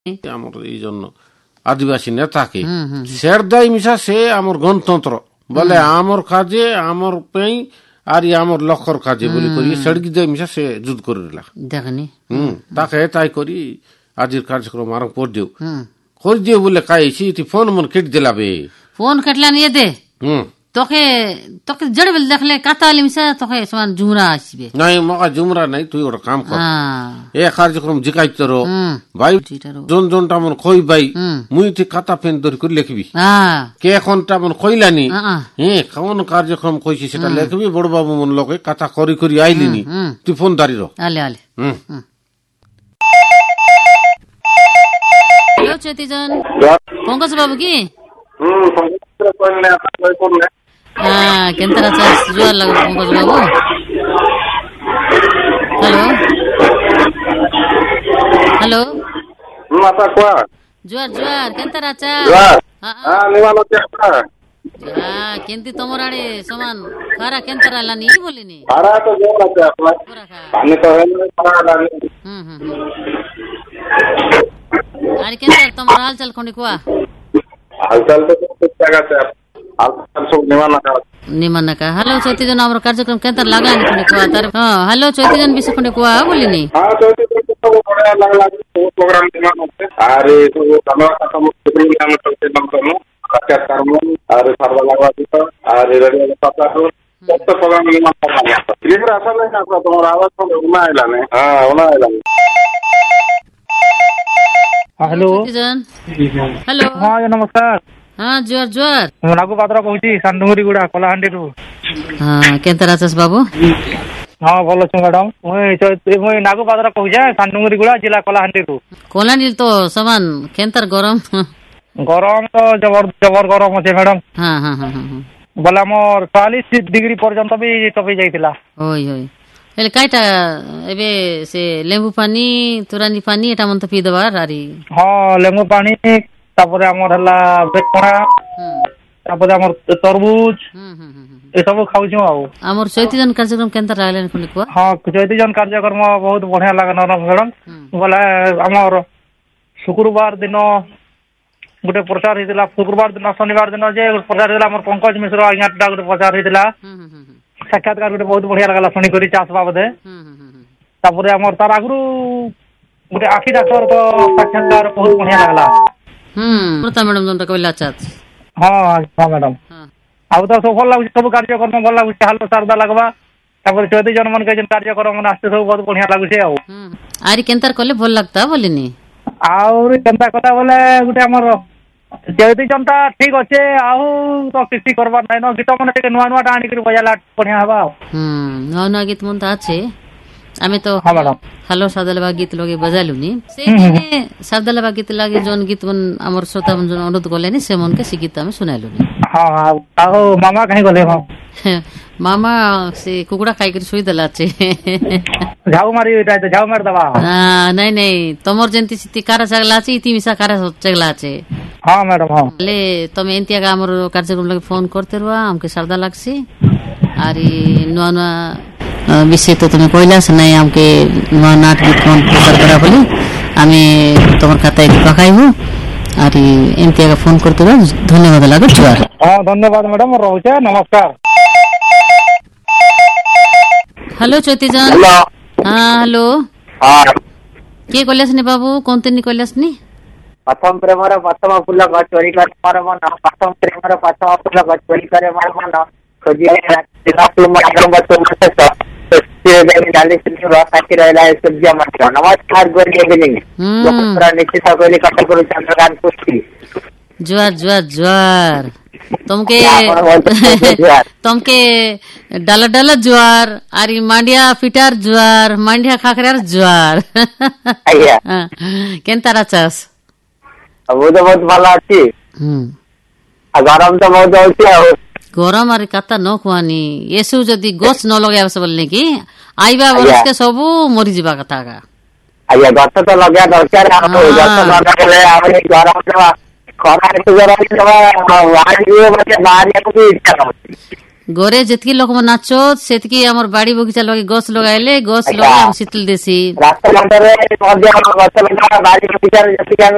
আমার এই জন্য আদিবাসী নেতাকে সের দায় মিশা সে আমার গণতন্ত্র বলে আমার কাজে আমার পেই আর আমার লক্ষর কাজে বলি করি সেড়কি দেয় মিশা সে যুদ্ধ করে দেখনি তাকে তাই করি আজির কার্যক্রম আরম্ভ করে দিও বলে কাইছি ফোন মন কেটে দিলাবে ফোন কাটলা নিয়ে দে তোকে তোকে জড় বেল দেখলে কাতালি মিশা তোকে সমান জুমরা আসবে নাই মকা জুমরা নাই তুই ওটা কাম কর এ কার্যক্রম জিকাইত রো ভাই জন জনটা মন কই ভাই মুই তুই খাতা পেন ধরে করে লিখবি কে এখনটা মন কইলানি কেমন কার্যক্রম কইছি সেটা লিখবি বড় বাবু মন লোকে কথা করি করি আইলিনি তুই ফোন দাঁড়ি রো আলে আলে হ্যালো চৈতিজন পঙ্কজ বাবু কি কেনতার আচ্ছা জোয়ার লাগবে পঙ্কজ বাবু হ্যালো হ্যালো জোয়ার জোয়ার কেনতার আচ্ছা কেন্তি তোমার আড়ে সমান খারা কেনতার আলানি বলিনি আর কেনতার তোমার হালচাল খন্ডি কুয়া হালচাল তো ঠিকঠাক আছে হালচাল সব নিমান না হ্যালো চৈতিজন আমার কার্যক্রম কেনতার লাগানি খন্ডি কুয়া তার হ্যালো চৈতিজন বিষয় খন্ডি কুয়া বলিনি सब बढ़िया लगला प्रोग्राम निमान होते আর এই তো আমরা কথা বলতে আমরা চলতে নামতাম কাটা কর্ম আর সারবা লাগা দিত আর রেডিও কথা তো সব প্রোগ্রাম নিমান করলাম ক্লিয়ার আসলে না তোমার আওয়াজ তো উনা আইলা না উনা আইলা हेलो हेलो हाँ नमस्कार हाँ जोर जोर नागू पात्र कहूँ सानुगुरी गुड़ा कलाहांडी रु हाँ केनता राचस बाबू हाँ भल अच्छे मैडम मुई नागू पात्र कहूँ सानुगुरी गुड़ा जिला कलाहांडी रु कलाहांडी तो समान केनतार गरम गरम तो जबर जबर गरम अच्छे मैडम हाँ हाँ हाँ हाँ बोला मोर 40 डिग्री पर्यंत भी तपी जाइतिला ओय ओय एले काइटा एबे से लेंबू पानी तुरानी पानी एटा मन त पी दबार आरी हां लेंबू पानी तापरे हमर हला बेटपणा तापरे हमर तरबूज ए सब खाउ छु आ हमर 37 जन कार्यक्रम केनता रायलन खुनी को हां 37 जन कार्यक्रम बहुत बढ़िया लागन मैडम बोला हमर शुक्रवार दिन गुटे प्रचार हितला शुक्रवार दिन शनिवार दिन जे प्रचार हितला हमर पंकज मिश्र आज्ञाटा गुटे प्रचार हितला साक्षात्कार गोटे बहुत बढ़िया लगला शुणी करी चाष बाबदे तापर हमर तार आगु गोटे आखि डाक्टर को साक्षात्कार बहुत बढ़िया लगला प्रता मैडम जोंटा कहला चाच हां हां मैडम आउ तो सब भल लागु सब कार्यक्रम भल लागु हालो सरदा लगबा तापर 34 जन मन के जन कार्यक्रम मन आस्ते सब बहुत बढ़िया लागु छे आरी केनतार कले भल लागता बोलिनी और केनता कथा बोले गोटे हमर 34 जनता ठीक अच्छे आउ तो किसी करबार नै न गीत मन टे नुआ नुआ आनी करी बजाला बढ़िया हबा नुआ नुआ गीत मन त আছে আমি তো हां मैडम हेलो सादलबा गीत लगे बजालुनी से सादलबा गीत लागे जोन गीत मन हमर श्रोता मन जोन अनुरोध करलेनी से मन के से गीत हम सुनाइलुनी हां आओ मामा कहीं गले हो मामा से कुकुड़ा खाई कर सुई दला छे झाऊ मारी इटा तो झाऊ मार दबा नहीं नहीं तमर जंती सिती कारा चगला छे इति मिसा कारा चगला छे हां मैडम हां ले तमे एंतिया का हमर कार्यक्रम लगे फोन करते रहा हमके सरदा लागसी आरी नुआ नुआ विषय तो तुम्हें कइलास नहीं हमके नुआ नाट गीत कोन प्रचार करा बोली आमी तमर खाता एक पकाइबो आरी एंतिया का फोन करते रहा धन्यवाद लागो जुआर हां धन्यवाद मैडम रहउछे नमस्कार हेलो चैतीजन हां हेलो हां के कइलास नि बाबू कोन तनी कइलास नि प्रथम प्रेमर प्रथम फूल गचोरी कर मार मन प्रथम प्रेमर प्रथम फूल गचोरी करे मार मन खोजिए रात फूल मार बच्चों से से डाले से रात रहला है सब्जी मत नमस्कार गोरी इवनिंग पूरा निश्चित कोली कट करू चंद्रकांत पुष्टि जुआर जुआर जुआर तुमके डाला डाला जुआर आरी मांडिया फिटार जुआर मांडिया खाखरार जुआर केनता राचास वो तो बहुत भला अच्छी गरम तो बहुत अच्छी गरम आरी काता न खुआनी येसु जदी गछ न लगाया से बोलने की आइबा बरस के सबू मरि जिबा कथा का आया गछ तो लगा दरकार गछ लगा के आमे गरम तो खरा तो गरम तो वाडी मते बाहर को भी इच्छा होती गोरे जतकी लोक मन नाचो सेतकी हमर बाड़ी बगीचा लगे गछ लगाइले गछ लगा हम शीतल देसी रास्ता मंडरे मध्य गछ लगा बाड़ी बगीचा जतकी